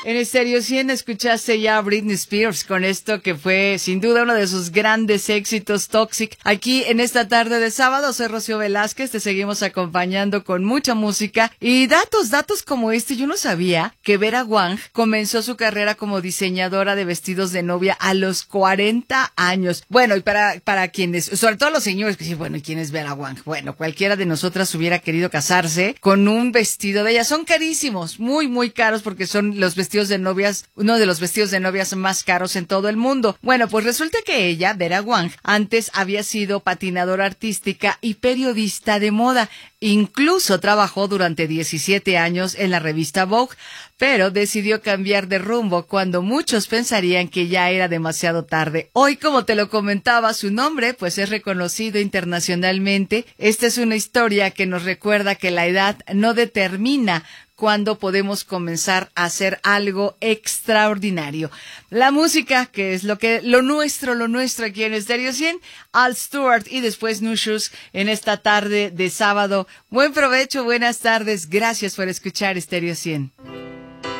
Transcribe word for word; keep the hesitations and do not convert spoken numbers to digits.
En Stereo cien escuchaste ya a Britney Spears con esto que fue sin duda uno de sus grandes éxitos, Toxic. Aquí en esta tarde de sábado soy Rocío Velázquez, te seguimos acompañando con mucha música y datos, datos como este. Yo no sabía que Vera Wang comenzó su carrera como diseñadora de vestidos de novia a los cuarenta años. Bueno, y para, para quienes, sobre todo los señores que dicen, bueno, ¿y quién es Vera Wang? Bueno, cualquiera de nosotras hubiera querido casarse con un vestido de ella. Son carísimos, muy, muy caros porque son los vestidos de novias, uno de los vestidos de novias más caros en todo el mundo. Bueno, pues resulta que ella, Vera Wang, antes había sido patinadora artística y periodista de moda. Incluso trabajó durante diecisiete años en la revista Vogue, pero decidió cambiar de rumbo cuando muchos pensarían que ya era demasiado tarde. Hoy, como te lo comentaba, su nombre pues es reconocido internacionalmente. Esta es una historia que nos recuerda que la edad no determina cuando podemos comenzar a hacer algo extraordinario. La música, que es lo que, lo nuestro, lo nuestro aquí en Stereo cien, Al Stewart y después Nushus en esta tarde de sábado. Buen provecho, buenas tardes, gracias por escuchar Stereo cien.